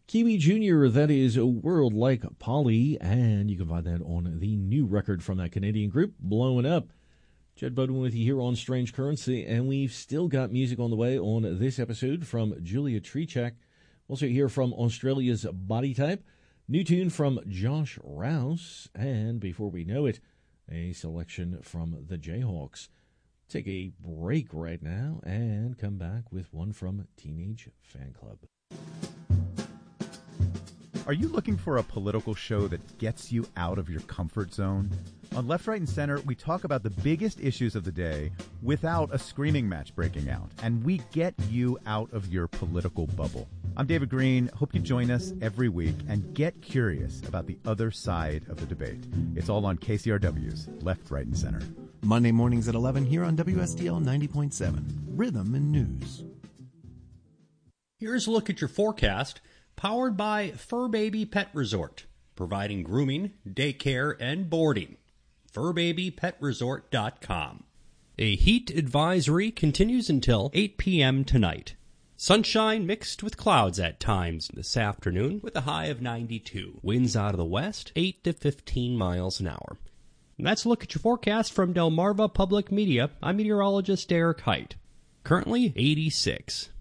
Kiwi Jr., that is A World Like Polly, and you can find that on the new record from that Canadian group, Blowing Up. Jed Bodwin with you here on Strange Currency, and we've still got music on the way on this episode from Julia Trichak. We'll also hear from Australia's Body Type, new tune from Josh Rouse, and before we know it, a selection from the Jayhawks. Take a break right now and come back with one from Teenage Fan Club. Are you looking for a political show that gets you out of your comfort zone? On Left, Right, and Center, we talk about the biggest issues of the day without a screaming match breaking out, and we get you out of your political bubble. I'm David Green. Hope you join us every week and get curious about the other side of the debate. It's all on KCRW's Left, Right, and Center. Monday mornings at 11 here on WSTL 90.7, Rhythm and News. Here's a look at your forecast, powered by Fur Baby Pet Resort, providing grooming, daycare, and boarding. FurBabyPetResort.com. A heat advisory continues until 8 p.m. tonight. Sunshine mixed with clouds at times this afternoon with a high of 92. Winds out of the west, 8 to 15 miles an hour. And that's a look at your forecast from Delmarva Public Media. I'm meteorologist Derek Height. Currently 86.